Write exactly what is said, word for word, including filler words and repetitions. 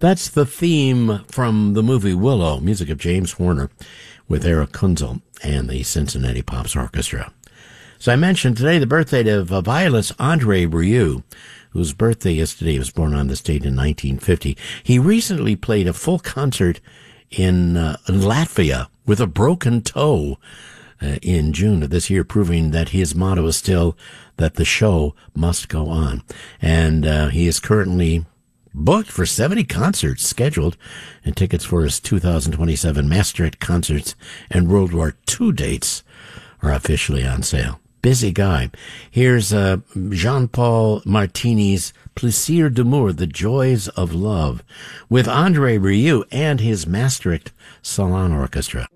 That's the theme from the movie Willow, music of James Horner with Eric Kunzel and the Cincinnati Pops Orchestra. So I mentioned today the birthday of uh, violinist Andre Rieu, whose birthday is today. He was born on this date in nineteen fifty. He recently played a full concert in, uh, in Latvia with a broken toe uh, in June of this year, proving that his motto is still that the show must go on. And uh, he is currently booked for seventy concerts scheduled, and tickets for his two thousand twenty-seven Maastricht concerts and World War Two dates are officially on sale. Busy guy. Here's uh, Jean-Paul Martini's Plaisir d'amour, The Joys of Love, with Andre Rieu and his Maastricht Salon Orchestra.